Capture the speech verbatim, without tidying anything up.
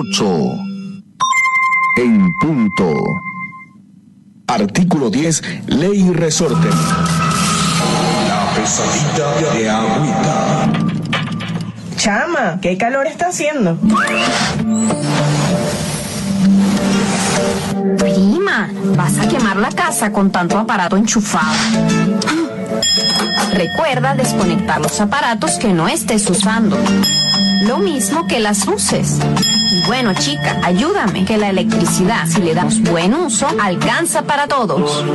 ocho. En punto. Artículo diez, Ley y Resorte. La pesadilla de Agüita. Chama, ¿qué calor está haciendo? Prima, vas a quemar la casa con tanto aparato enchufado. Recuerda desconectar los aparatos que no estés usando. Lo mismo que las luces. Y bueno, chica, ayúdame, que la electricidad, si le damos buen uso, alcanza para todos.